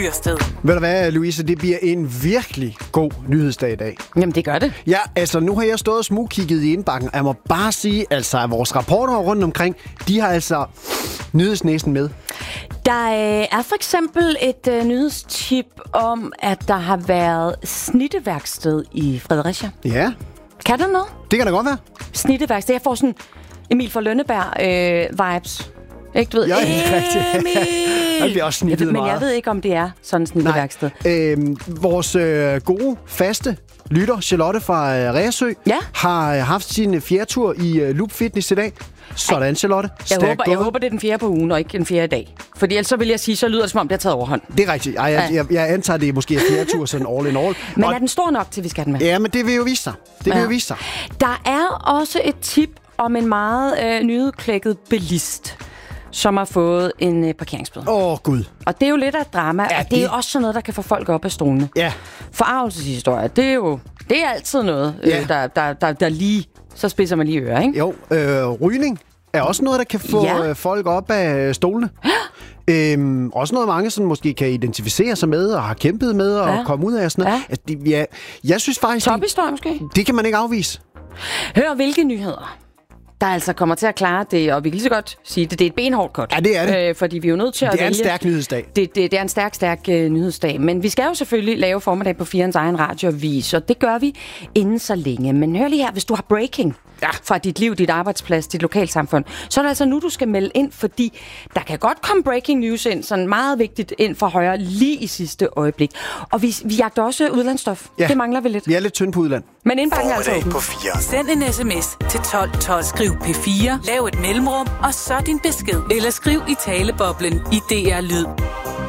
Ved du hvad, Louise, det bliver en virkelig god nyhedsdag i dag. Jamen, det gør det. Ja, altså nu har jeg stået og smugkigget i indbakken, og jeg må bare sige, altså at vores rapporter rundt omkring, de har altså nyhedsnæsen med. Der er for eksempel et nyhedstip om, at der har været sniteværksted i Fredericia. Ja. Kan der noget? Det kan da godt være. Sniteværksted. Jeg får sådan Emil fra Lønneberg vibes. Ikke, du ved? Ja, Emil! Det bliver også snittet meget. Men jeg ved ikke, om det er sådan et sniteværksted. Vores gode, faste lytter, Charlotte fra Reersø, har haft sin fjerdetur i Loop Fitness i dag. Sådan, Charlotte. Jeg håber, det er den fjerde på ugen, og ikke den fjerde dag. Fordi ellers så vil jeg sige, så lyder det, som om det har taget overhånd. Det er rigtigt. Jeg antager, det er måske en fjerdetur, sådan all in all. Men er den stor nok til, vi skal have den med? Ja, men det vil jo vise sig. Der er også et tip om en meget nyudklækket bilist, som har fået en parkeringsbøde. Gud. Og det er jo lidt af et drama, og det er jo også sådan noget, der kan få folk op af stolene. Ja. Forarvelseshistorie, det er altid noget, der lige, så spidser man lige ører, ikke? Jo, rygning er også noget, der kan få folk op af stolene. Også noget, mange sådan måske kan identificere sig med, og har kæmpet med, og komme ud af sådan noget. Jeg synes faktisk... Tophistorie måske? Det kan man ikke afvise. Hør, hvilke nyheder der altså kommer til at klare det, og vi kan lige så godt sige det. Det er et benhårdt cut. Ja, det er det. Fordi vi er jo nødt til at vælge. Det er en stærk nyhedsdag. Det er en stærk nyhedsdag. Men vi skal jo selvfølgelig lave formiddag på 4'ens egen radioavis, og det gør vi inden så længe. Men hør lige her, hvis du har breaking fra dit liv, dit arbejdsplads, dit lokalsamfund, så er det altså nu, du skal melde ind, fordi der kan godt komme breaking news ind, sådan meget vigtigt ind fra højre, lige i sidste øjeblik. Og vi jagter også udlandsstof. Ja. Det mangler vi lidt. Vi er lidt tynde på udland. Men indbakken er altså åben. Send en sms til 1212. Skriv P4, lav et mellemrum, og så din besked. Eller skriv i taleboblen i DR Lyd.